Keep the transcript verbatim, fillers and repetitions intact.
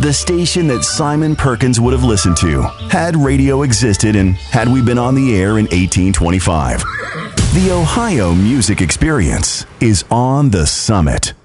the station that Simon Perkins would have listened to had radio existed and had we been on the air in eighteen twenty-five. The Ohio Music Experience is on the Summit.